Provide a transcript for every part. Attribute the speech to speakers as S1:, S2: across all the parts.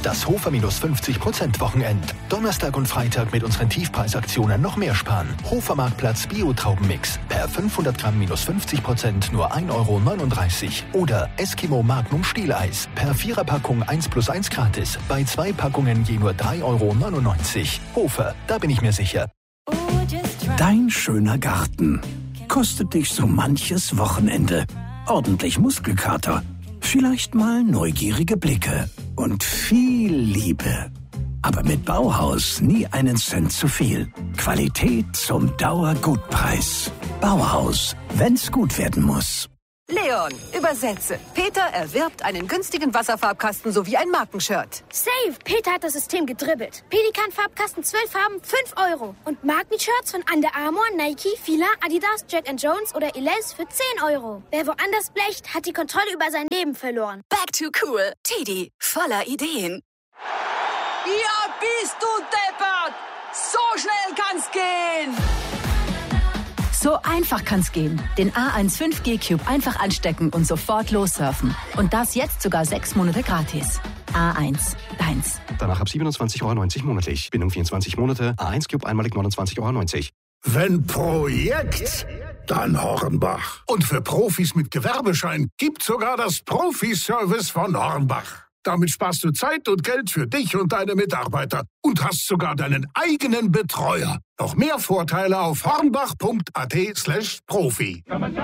S1: Das Hofer minus 50% Wochenend. Donnerstag und Freitag mit unseren Tiefpreisaktionen noch mehr sparen. Hofer Marktplatz Bio-Traubenmix. Per 500 Gramm minus 50% nur 1,39 €. Oder Eskimo Magnum Stieleis. Per 4er-Packung 1+1 gratis. Bei 2 Packungen je nur 3,99 €. Hofer, da bin ich mir sicher.
S2: Dein schöner Garten kostet dich so manches Wochenende. Ordentlich Muskelkater, vielleicht mal neugierige Blicke und viel Liebe. Aber mit Bauhaus nie einen Cent zu viel. Qualität zum Dauergutpreis. Bauhaus, wenn's gut werden muss.
S3: Leon, übersetze. Peter erwirbt einen günstigen Wasserfarbkasten sowie ein Markenshirt.
S4: Save! Peter hat das System gedribbelt. Pelikan-Farbkasten 12 Farben, 5 €. Und Markenshirts von Under Armour, Nike, Fila, Adidas, Jack & Jones oder Elize für 10 €. Wer woanders blecht, hat die Kontrolle über sein Leben verloren.
S3: Back to cool. Teddy, voller Ideen.
S5: Ja, bist du deppert! So schnell kann's gehen!
S6: So einfach kann's gehen. Den A1 5G Cube einfach anstecken und sofort lossurfen. Und das jetzt sogar 6 Monate gratis. A1, deins.
S7: Danach ab 27,90 € monatlich. Bindung 24 Monate. A1 Cube einmalig 29,90 €.
S8: Wenn Projekt, dann Hornbach. Und für Profis mit Gewerbeschein gibt's sogar das Profi-Service von Hornbach. Damit sparst du Zeit und Geld für dich und deine Mitarbeiter und hast sogar deinen eigenen Betreuer. Noch mehr Vorteile auf hornbach.at/Profi.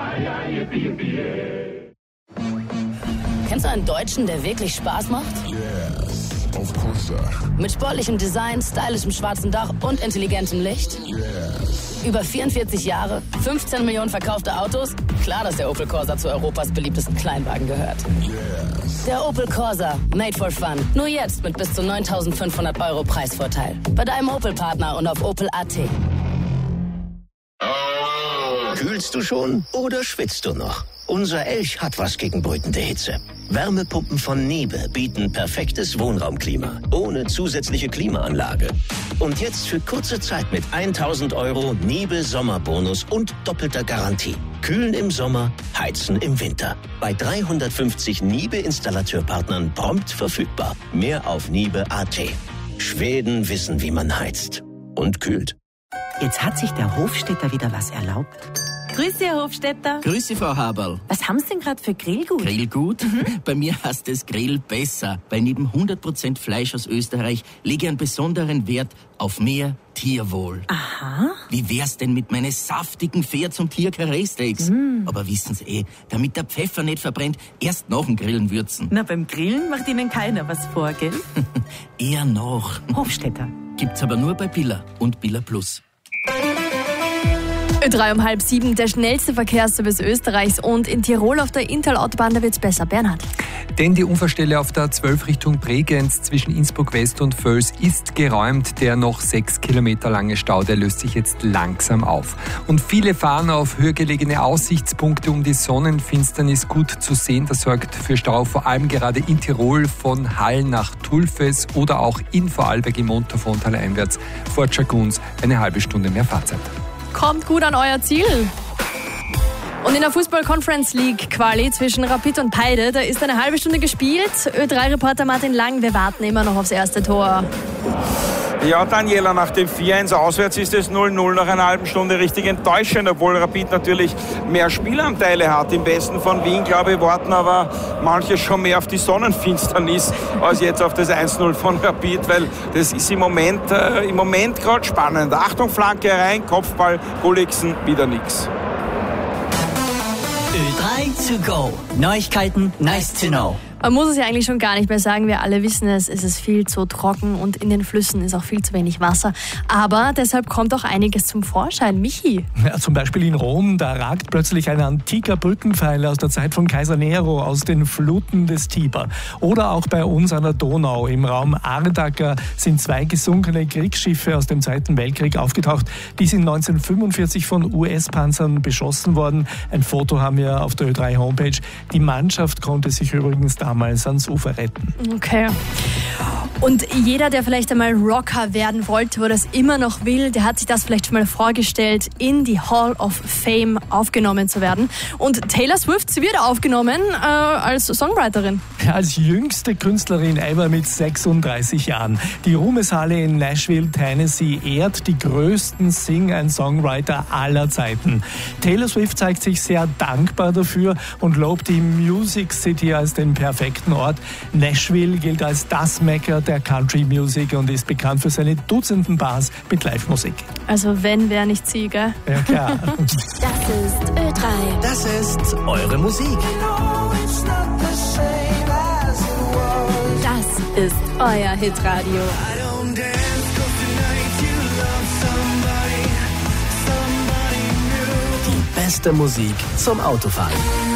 S9: Kennst du einen Deutschen, der wirklich Spaß macht?
S10: Yes, of course.
S9: Mit sportlichem Design, stylischem schwarzen Dach und intelligentem Licht?
S10: Yes.
S9: Über 44 Jahre, 15 Millionen verkaufte Autos? Klar, dass der Opel Corsa zu Europas beliebtesten Kleinwagen gehört.
S10: Yes.
S9: Der Opel Corsa, made for fun. Nur jetzt mit bis zu 9.500 € Preisvorteil. Bei deinem Opel-Partner und auf Opel.at.
S11: Kühlst du schon oder schwitzt du noch? Unser Elch hat was gegen brütende Hitze. Wärmepumpen von Niebe bieten perfektes Wohnraumklima, ohne zusätzliche Klimaanlage. Und jetzt für kurze Zeit mit 1.000 € Niebe Sommerbonus und doppelter Garantie. Kühlen im Sommer, heizen im Winter. Bei 350 Niebe-Installateurpartnern prompt verfügbar. Mehr auf Niebe.at. Schweden wissen, wie man heizt. Und kühlt.
S12: Jetzt hat sich der Hofstädter wieder was erlaubt.
S13: Grüß Sie, Herr Hofstädter.
S14: Grüß Sie, Frau Haberl.
S13: Was haben Sie denn gerade für Grillgut?
S14: Grillgut? Bei mir heißt es Grill besser. Weil neben 100% Fleisch aus Österreich lege ich einen besonderen Wert auf mehr Tierwohl.
S13: Aha.
S14: Wie wär's denn mit meinen saftigen Pferds- und Tier-Karree-Steaks? Aber wissen Sie damit der Pfeffer nicht verbrennt, erst nach dem Grillen würzen.
S13: Na, beim Grillen macht Ihnen keiner was vor, gell?
S14: Eher noch.
S13: Hofstädter.
S14: Gibt's aber nur bei Billa und Billa Plus.
S15: 3 um halb 7, der schnellste Verkehrsservice Österreichs, und in Tirol auf der Inntalautobahn, da wird's besser. Bernhard.
S16: Denn die Unfallstelle auf der 12 Richtung Bregenz zwischen Innsbruck West und Völs ist geräumt. Der noch 6 Kilometer lange Stau, der löst sich jetzt langsam auf. Und viele fahren auf höher gelegene Aussichtspunkte, um die Sonnenfinsternis gut zu sehen. Das sorgt für Stau, vor allem gerade in Tirol von Hall nach Tulfes oder auch in Vorarlberg im Montafontal einwärts vor Tschaguns eine halbe Stunde mehr Fahrzeit.
S15: Kommt gut an euer Ziel. Und in der Fußball-Conference League Quali zwischen Rapid und Peide, da ist eine halbe Stunde gespielt. Ö3-Reporter Martin Lang, wir warten immer noch aufs erste Tor.
S17: Ja, Daniela, nach dem 4-1 auswärts ist es 0-0 nach einer halben Stunde richtig enttäuschend, obwohl Rapid natürlich mehr Spielanteile hat. Im Westen von Wien, glaube ich, warten aber manche schon mehr auf die Sonnenfinsternis als jetzt auf das 1-0 von Rapid, weil das ist im Moment gerade spannend. Achtung, Flanke rein, Kopfball, Gulliksen, wieder nix.
S18: Ö3 to go. Neuigkeiten, nice to know.
S15: Man muss es ja eigentlich schon gar nicht mehr sagen, wir alle wissen es ist viel zu trocken und in den Flüssen ist auch viel zu wenig Wasser. Aber deshalb kommt auch einiges zum Vorschein. Michi?
S19: Ja, zum Beispiel in Rom, da ragt plötzlich ein antiker Brückenpfeiler aus der Zeit von Kaiser Nero aus den Fluten des Tiber. Oder auch bei uns an der Donau im Raum Ardaker sind 2 gesunkene Kriegsschiffe aus dem Zweiten Weltkrieg aufgetaucht. Die sind 1945 von US-Panzern beschossen worden. Ein Foto haben wir auf der Ö3-Homepage. Die Mannschaft konnte sich übrigens damals ans Ufer retten.
S15: Okay. Und jeder, der vielleicht einmal Rocker werden wollte oder das immer noch will, der hat sich das vielleicht schon mal vorgestellt, in die Hall of Fame aufgenommen zu werden. Und Taylor Swift, sie wird aufgenommen als Songwriterin.
S19: Als jüngste Künstlerin ever mit 36 Jahren. Die Ruhmeshalle in Nashville, Tennessee ehrt die größten Sing-and-Songwriter aller Zeiten. Taylor Swift zeigt sich sehr dankbar dafür und lobt die Music City als den perfekten Ort. Nashville gilt als das Mekka der Country Music und ist bekannt für seine Dutzenden Bars mit Live-Musik.
S15: Also wenn, wer nicht sie, gell?
S19: Ja, klar.
S4: Das ist Ö3.
S11: Das ist eure Musik.
S15: Das ist euer Hitradio.
S11: Die beste Musik zum Autofahren.